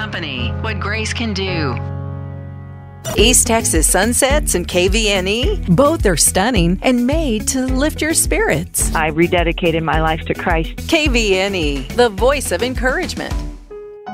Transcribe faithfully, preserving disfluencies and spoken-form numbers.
Company, what grace can do. East Texas Sunsets and K V N E, both are stunning and made to lift your spirits. I rededicated my life to Christ. K V N E, the voice of encouragement.